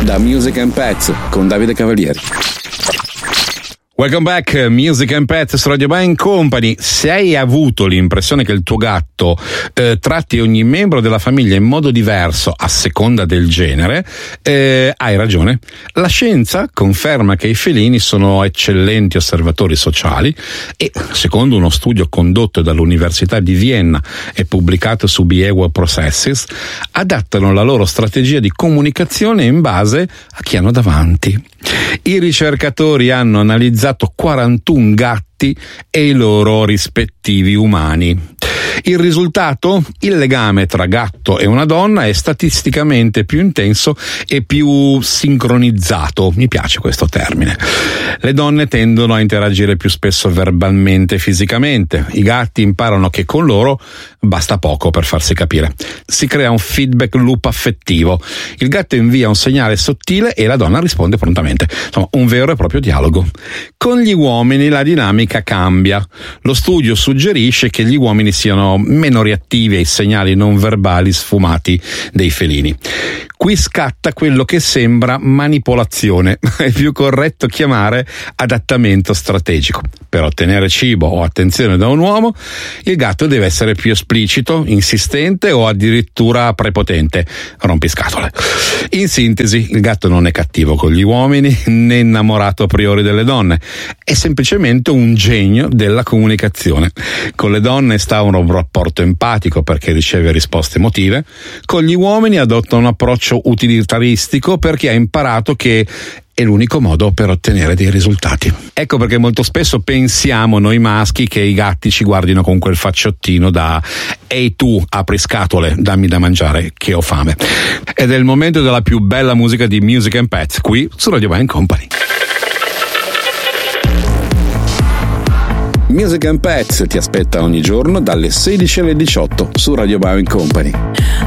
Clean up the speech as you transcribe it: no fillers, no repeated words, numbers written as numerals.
da Music and Pets con Davide Cavalieri. Welcome back, Music and Pets su Radio Band Company. Se hai avuto l'impressione che il tuo gatto tratti ogni membro della famiglia in modo diverso a seconda del genere, hai ragione. La scienza conferma che i felini sono eccellenti osservatori sociali e, secondo uno studio condotto dall'Università di Vienna e pubblicato su Behavior Processes, adattano la loro strategia di comunicazione in base a chi hanno davanti. I ricercatori hanno analizzato 41 gatti e i loro rispettivi umani. Il risultato? Il legame tra gatto e una donna è statisticamente più intenso e più sincronizzato. Mi piace questo termine. Le donne tendono a interagire più spesso verbalmente e fisicamente. I gatti imparano che con loro basta poco per farsi capire. Si crea un feedback loop affettivo. Il gatto invia un segnale sottile e la donna risponde prontamente. Insomma, un vero e proprio dialogo. Con gli uomini la dinamica cambia. Lo studio suggerisce che gli uomini siano meno reattivi ai segnali non verbali sfumati dei felini. Qui scatta quello che sembra manipolazione, è più corretto chiamare adattamento strategico. Per ottenere cibo o attenzione da un uomo, il gatto deve essere più esplicito, insistente o addirittura prepotente, rompiscatole. In sintesi, il gatto non è cattivo con gli uomini né innamorato a priori delle donne, è semplicemente un genio della comunicazione. Con le donne sta un rapporto empatico perché riceve risposte emotive, con gli uomini adotta un approccio utilitaristico perché ha imparato che è l'unico modo per ottenere dei risultati. Ecco perché molto spesso pensiamo noi maschi che i gatti ci guardino con quel facciottino da «Ehi tu, apri scatole, dammi da mangiare che ho fame». Ed è il momento della più bella musica di Music and Pets qui su Radio Band Company. Music and Pets ti aspetta ogni giorno dalle 16 alle 18 su Radio Band Company.